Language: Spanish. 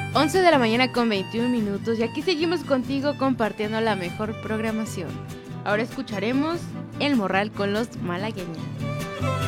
11 de la mañana con 21 minutos y aquí seguimos contigo compartiendo la mejor programación. Ahora escucharemos El Morral con los Malagueña.